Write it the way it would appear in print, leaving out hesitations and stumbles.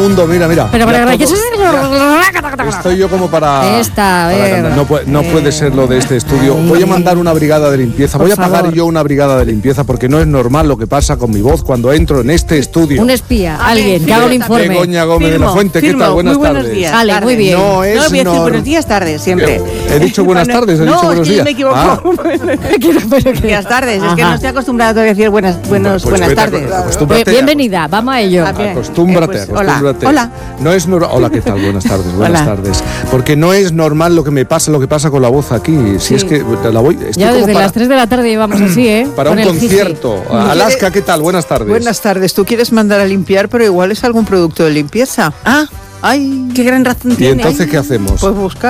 mundo, mira. Pero para ¿qué es eso? Estoy yo como para... Esta, a ver. No puede ser lo de este estudio. Voy a mandar una brigada de limpieza. Voy a pagar yo una brigada de limpieza porque no es normal lo que pasa con mi voz cuando entro en este estudio. Un espía, alguien que haga un informe. Begoña Gómez de la Fuente, ¿qué tal? Buenas tardes. Días. Vale, muy bien. No voy a decir buenos días, tardes, siempre. He dicho buenas tardes, he dicho buenos días. No, me equivoco. Buenas tardes, es que no estoy acostumbrada todavía a decir buenas tardes. Bienvenida, vamos a ello. Acostúmbrate. Hola. No es hola, ¿qué tal? Buenas tardes. Porque no es normal lo que pasa con la voz aquí. Si es que la voy... Ya desde las 3 de la tarde llevamos así, Para un concierto. Alaska, ¿qué tal? Buenas tardes. Buenas tardes. Tú quieres mandar a limpiar, pero igual es algún producto de limpieza. Ay, qué gran razón tiene. ¿Y entonces qué hacemos? Pues buscar.